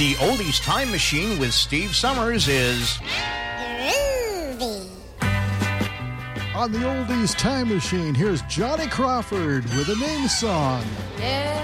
The Oldies Time Machine with Steve Summers is Groovy. On the Oldies Time Machine, here's Johnny Crawford with a name song. Yeah.